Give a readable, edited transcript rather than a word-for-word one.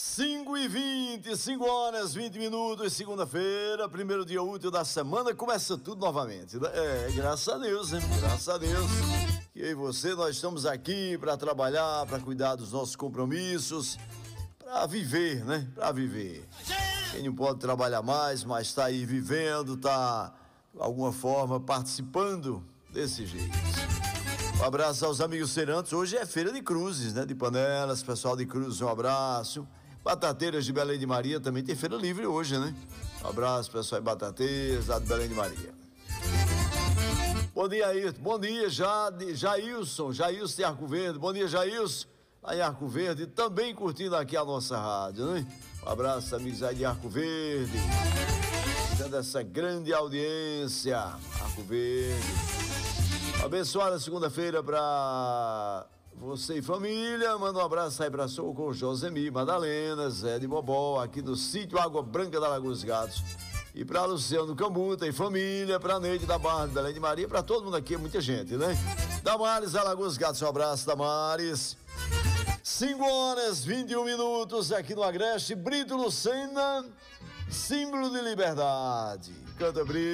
5h20, 5 horas 20 minutos, segunda-feira, primeiro dia útil da semana, começa tudo novamente. Graças a Deus, hein? Graças a Deus. Que eu e você, nós estamos aqui para trabalhar, para cuidar dos nossos compromissos, para viver, né? Para viver. Quem não pode trabalhar mais, mas está aí vivendo, está, de alguma forma, participando desse jeito. Um abraço aos amigos serantes. Hoje é feira de cruzes, né? De panelas, pessoal de cruzes, um abraço. Batateiras de Belém de Maria também tem feira livre hoje, né? Um abraço, pessoal de Batateiras, lá de Belém de Maria. Bom dia, Ayrton. Bom dia, Jailson de Arco Verde. Bom dia, Jailson, lá em Arco Verde, também curtindo aqui a nossa rádio, né? Um abraço, amigos aí de Arco Verde, tendo essa grande audiência, Arco Verde. Abençoada segunda-feira para você e família. Manda um abraço aí para Socorro, Josemir, Madalena, Zé de Bobó, aqui do sítio Água Branca da Lagoa dos Gatos. E para Luciano Cambuta e família, para Neide da Barra de Belém de Maria, para todo mundo aqui, muita gente, né? Damares, Alagoas dos Gatos, um abraço, Damares. 5 horas 21 minutos aqui no Agreste. Brito Lucena, símbolo de liberdade. Canta Brito.